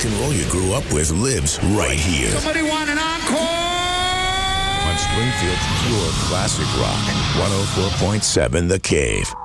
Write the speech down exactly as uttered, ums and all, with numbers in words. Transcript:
rock and roll you grew up with lives right here. Somebody want an encore? On Springfield's pure classic rock, one oh four point seven The Cave.